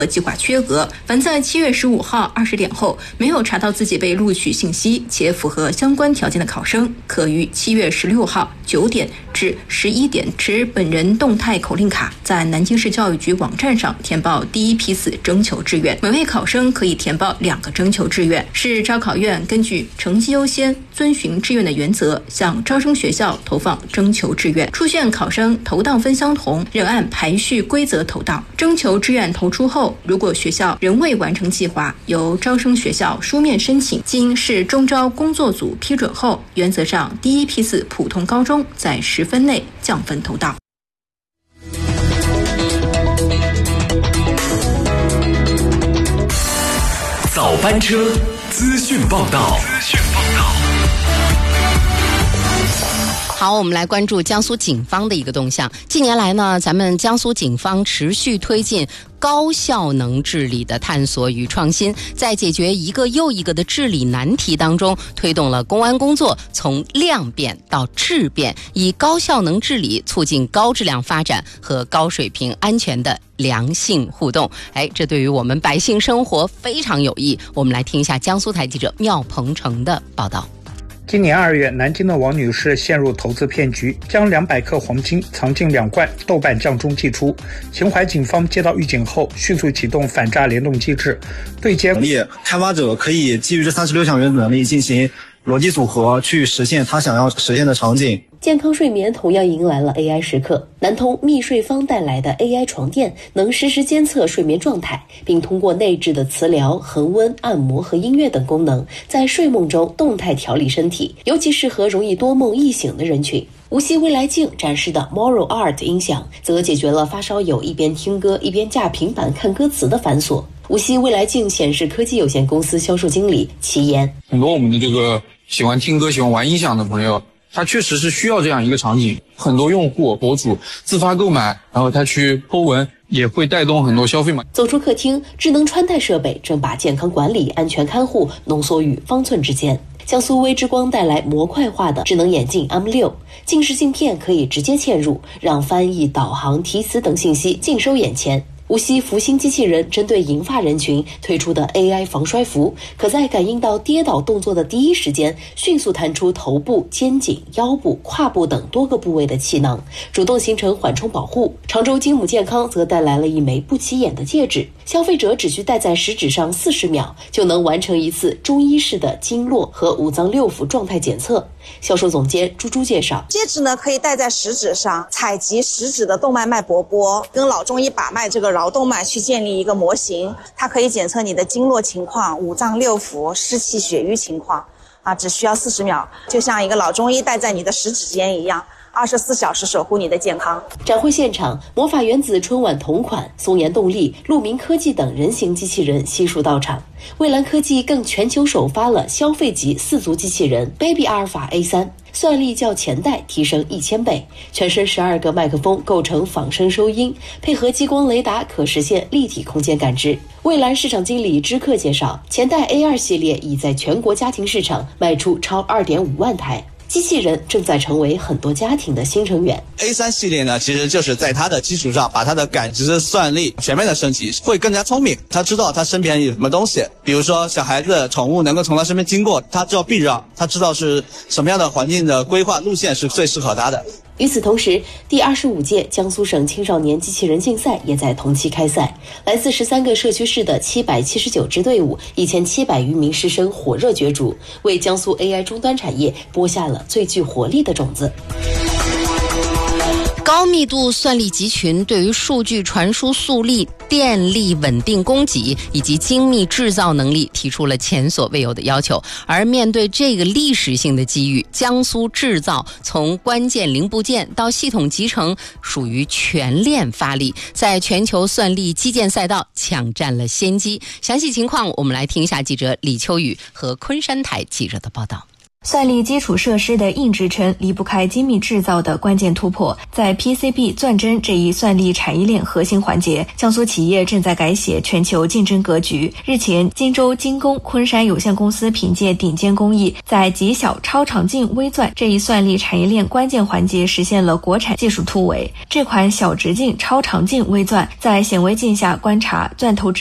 计划缺额，凡在7月15号20点后没有查到自己被录取信息且符合相关条件的考生，可于7月16号9点至11点持本人动态口令卡，在南京市教育局网站上填报第一批次征求志愿。每位考生可以填报2个征求志愿。市招考院根据成绩优先、遵循志愿的原则，向招生学校投放征求志愿。出现考生投档分相同，仍按排序规则投档。征求志愿投出后，如果学校仍未完成计划，由招生学校书面申请，经市中招工作组批准后，原则上第一批次普通高中在10分内降分投档。 早班车资讯报道。 好，我们来关注江苏警方的一个动向。近年来呢，咱们江苏警方持续推进高效能治理的探索与创新，在解决一个又一个的治理难题当中，推动了公安工作从量变到质变，以高效能治理促进高质量发展和高水平安全的良性互动。这对于我们百姓生活非常有益。我们来听一下江苏台记者廖鹏程的报道。 今年2月，南京的王女士陷入投资骗局，将200克黄金藏进2罐豆瓣酱中寄出。秦淮警方接到预警后，迅速启动反诈联动机制，对接开发者可以基于这36项原子能力进行逻辑组合，去实现他想要实现的场景。 健康睡眠同样迎来了 AI 时刻。南通蜜睡方带来的 AI 床垫能实时监测睡眠状态，并通过内置的磁疗、恒温、按摩和音乐等功能，在睡梦中动态调理身体，尤其适合容易多梦易醒的人群。无锡未来镜展示的 Moral Art 音响则解决了发烧友一边听歌一边架平板看歌词的繁琐。无锡未来镜显示科技有限公司销售经理齐言： 很多我们的这个喜欢听歌喜欢玩音响的朋友，他确实是需要这样一个场景。很多用户博主自发购买，然后他去po文，也会带动很多消费嘛。 走出客厅，智能穿戴设备正把健康管理、安全看护浓缩于方寸之间。江苏微之光带来模块化的智能眼镜 M6， 近视镜片可以直接嵌入，让翻译、导航、提词等信息尽收眼前。无锡福星机器人针对银发人群推出的 AI 防摔服，可在感应到跌倒动作的第一时间，迅速弹出头部、肩颈、腰部、胯部等多个部位的气囊，主动形成缓冲保护。常州金母健康则带来了一枚不起眼的戒指，消费者只需戴在食指上40秒，就能完成一次中医式的经络和五脏六腑状态检测。销售总监朱朱介绍， 戒指呢可以戴在食指上，采集食指的动脉脉搏波，跟老中医把脉这个桡动脉去建立一个模型，它可以检测你的经络情况、五脏六腑、湿气血瘀情况只需要40秒，就像一个老中医戴在你的食指间一样，24小时守护你的健康。 展会现场，魔法原子春晚同款、松岩动力、鹿鸣科技等人形机器人悉数到场。蔚蓝科技更全球首发了消费级4足机器人 Baby Alpha A3， 算力较前代提升1000倍，全身12个麦克风构成仿声收音，配合激光雷达可实现立体空间感知。蔚蓝市场经理支克介绍，前代 A2 系列已在全国家庭市场卖出超2.5万台。机器人正在成为很多家庭的新成员。 A3 系列呢，其实就是在它的基础上，把它的感知算力全面的升级，会更加聪明。他知道他身边有什么东西，比如说小孩子、宠物能够从他身边经过，他知道避让，他知道是什么样的环境的规划路线是最适合他的。 与此同时，第25届江苏省青少年机器人竞赛也在同期开赛，来自13个社区市的779支队伍，1700余名师生火热角逐，为江苏 AI 终端产业播下了最具活力的种子。 高密度算力集群对于数据传输速率、电力稳定供给以及精密制造能力提出了前所未有的要求。而面对这个历史性的机遇，江苏制造从关键零部件到系统集成属于全链发力，在全球算力基建赛道抢占了先机。详细情况我们来听一下记者李秋雨和昆山台记者的报道。 算力基础设施的硬支撑离不开精密制造的关键突破。在 PCB 钻针这一算力产业链核心环节，江苏企业正在改写全球竞争格局。日前，荆州精工昆山有限公司凭借顶尖工艺，在极小超长径微钻这一算力产业链关键环节实现了国产技术突围。这款小直径超长径微钻在显微镜下观察钻头